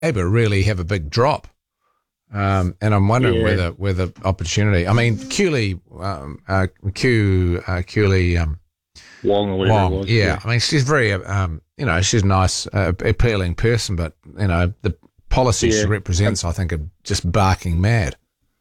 Labour really have a big drop. And I'm wondering whether opportunity. I mean, Cooley, Cooley, Wong or whatever it was. Yeah. I mean, she's very, she's a nice, appealing person, but the policies she represents, I think, are just barking mad.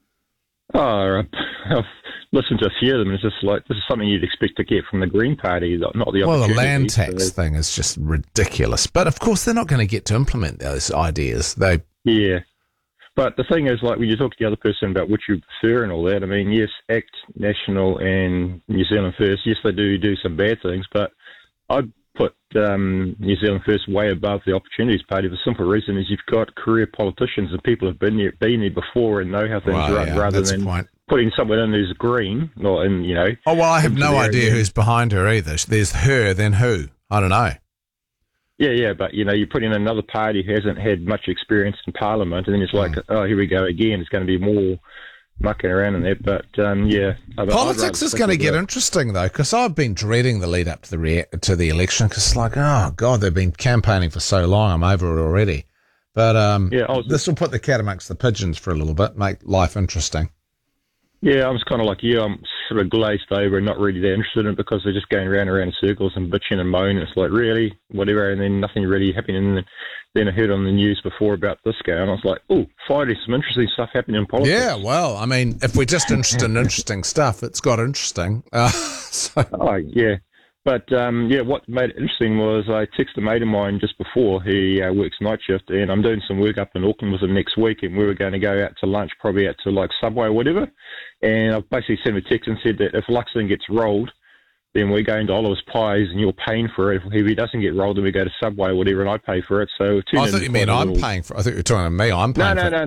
Oh, I've listened to a few of them. It's just like, this is something you'd expect to get from the Green Party, not the opportunity. Well, the land tax thing is just ridiculous. But of course, they're not going to get to implement those ideas. Yeah. But the thing is, like, when you talk to the other person about which you prefer and all that, I mean, yes, ACT, National and New Zealand First, yes, they do some bad things, but I'd put New Zealand First way above the Opportunities Party. The simple reason is you've got career politicians and people who've been there before and know how things run, rather than putting someone in who's green, or in, Oh, well, I have no idea who's behind her either. There's her, then who? I don't know. Yeah, but, you're putting in another party who hasn't had much experience in Parliament, and then it's like, oh, here we go again. It's going to be more mucking around in that. But, Politics is going to get interesting, though, because I've been dreading the lead up to the election, because it's like, oh, God, they've been campaigning for so long. I'm over it already. But this will put the cat amongst the pigeons for a little bit, make life interesting. Yeah, I was kind of like you. I'm sort of glazed over and not really that interested in it, because they're just going round and round in circles and bitching and moaning. It's like, really? Whatever. And then nothing really happening. And then I heard on the news before about this guy, and I was like, oh, finally some interesting stuff happening in politics. Yeah, well, I mean, if we're just interested in interesting stuff, it's got interesting. Oh, yeah. But, what made it interesting was I texted a mate of mine just before. He works night shift, and I'm doing some work up in Auckland with him next week, and we were going to go out to lunch, probably out to, like, Subway or whatever. And I've basically sent him a text and said that if Luxon gets rolled, then we're going to Oliver's Pies and you're paying for it. If he doesn't get rolled, then we go to Subway or whatever, and I pay for it. So I thought you meant I'm paying for it. I thought you were talking to me. I'm paying for it.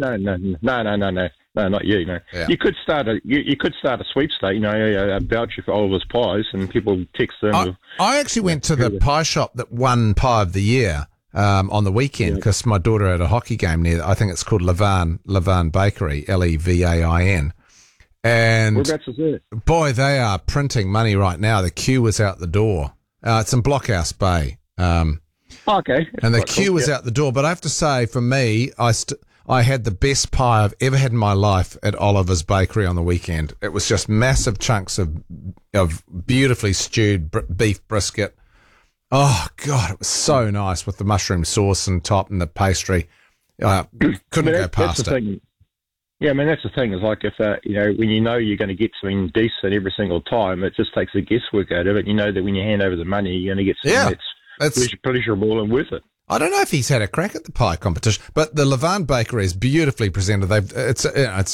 No, not you. No, yeah. You could start a sweepstake. A voucher for Oliver's Pies, and people text them. I actually went to the pie shop that won Pie of the Year on the weekend, because my daughter had a hockey game near. I think it's called Levan Bakery, Levain. And whereabouts is it? Boy, they are printing money right now. The queue was out the door. It's in Blockhouse Bay. Okay. And the queue was out the door. But I have to say, for me, I had the best pie I've ever had in my life at Oliver's Bakery on the weekend. It was just massive chunks of beautifully stewed beef brisket. Oh, God, it was so nice with the mushroom sauce and top and the pastry. Couldn't go past it. Yeah, I mean, that's the thing, is like if, when you're going to get something decent every single time, it just takes the guesswork out of it. You know that when you hand over the money, you're going to get something that's pleasurable and worth it. I don't know if he's had a crack at the pie competition, but the Levan Bakery is beautifully presented. It's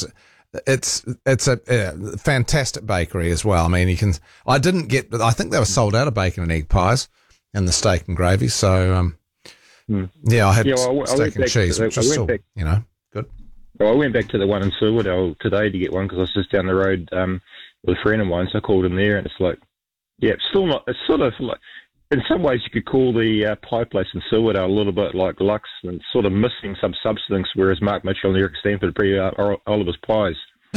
a fantastic bakery as well. I mean, I think they were sold out of bacon and egg pies and the steak and gravy. So, I had steak and cheese, which was still, good. Well, I went back to the one in Silverdale today to get one, because I was just down the road with a friend of mine, so I called him there, and it's like, it's still not, it's sort of like, in some ways you could call the pie place in Silverdale a little bit like Lux, and sort of missing some substance, whereas Mark Mitchell and Eric Stanford bring Oliver's Pies.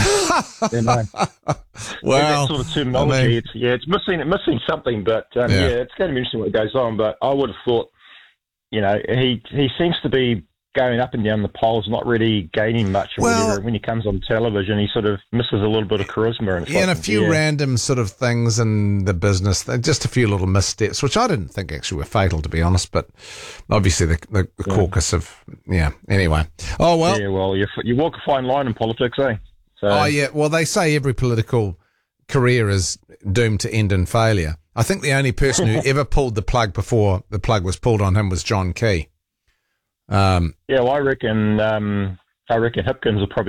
Well, that sort of terminology, it's missing something, but it's going to be interesting what goes on. But I would have thought, he seems to be going up and down the polls, not really gaining much. When he comes on television, he sort of misses a little bit of charisma. And a few random sort of things in the business, just a few little missteps, which I didn't think actually were fatal, to be honest. But obviously the caucus of, anyway. Oh, well. Yeah, well, you walk a fine line in politics, eh? So. Oh, yeah. Well, they say every political career is doomed to end in failure. I think the only person who ever pulled the plug before the plug was pulled on him was John Key. I reckon Hipkins will probably